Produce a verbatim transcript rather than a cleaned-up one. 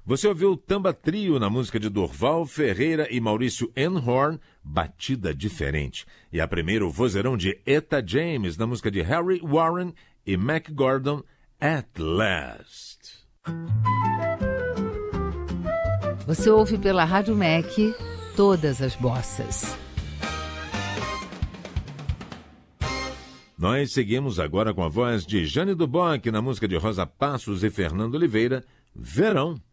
Você ouviu o Tamba Trio na música de Durval Ferreira e Maurício Enhorn, Batida Diferente. E a primeira, o vozeirão de Etta James na música de Harry Warren e Mac Gordon, At Last. Você ouve pela Rádio Mac todas as bossas. Nós seguimos agora com a voz de Jane Duboc na música de Rosa Passos e Fernando Oliveira, Verão.